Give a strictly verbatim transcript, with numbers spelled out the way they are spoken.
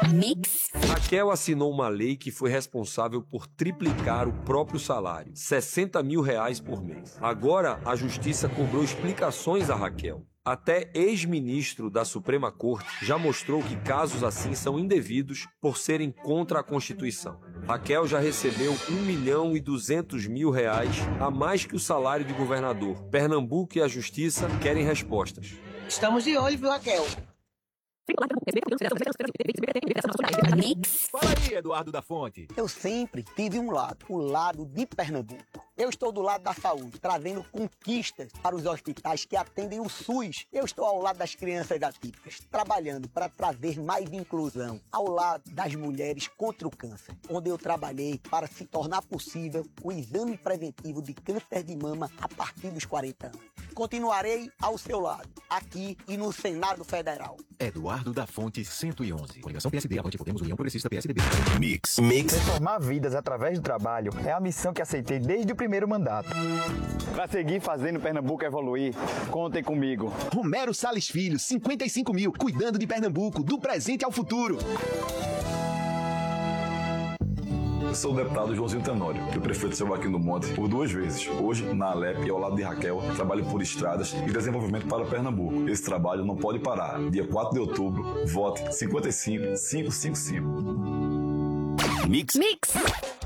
Mix. Raquel assinou uma lei que foi responsável por triplicar o próprio salário, sessenta mil reais por mês. Agora, a justiça cobrou explicações a Raquel. Até ex-ministro da Suprema Corte já mostrou que casos assim são indevidos por serem contra a Constituição. Raquel já recebeu um milhão e duzentos mil reais a mais que o salário de governador. Pernambuco e a Justiça querem respostas. Estamos de olho, viu, Raquel? Mix. Fala aí, Eduardo da Fonte. Eu sempre tive um lado, o lado de Pernambuco. Eu estou do lado da saúde, trazendo conquistas para os hospitais que atendem o SUS. Eu estou ao lado das crianças atípicas, trabalhando para trazer mais inclusão, ao lado das mulheres contra o câncer, onde eu trabalhei para se tornar possível o exame preventivo de câncer de mama a partir dos quarenta anos. Continuarei ao seu lado, aqui e no Senado Federal. Eduardo da Fonte, cento e onze. Coligação P S D, Avante Podemos, União Progressista P S D B. Mix. Mix. Transformar vidas através do trabalho é a missão que aceitei desde o primeiro mandato. Para seguir fazendo Pernambuco evoluir, contem comigo. Romero Salles Filho, cinquenta e cinco mil, cuidando de Pernambuco, do presente ao futuro. Eu sou o deputado Joãozinho Tenório, do prefeito Seu Joaquim do Monte, por duas vezes. Hoje, na Alep e ao lado de Raquel, trabalho por estradas e desenvolvimento para Pernambuco. Esse trabalho não pode parar. Dia quatro de outubro, vote cinquenta e cinco, quinhentos e cinquenta e cinco. Mix. Mix.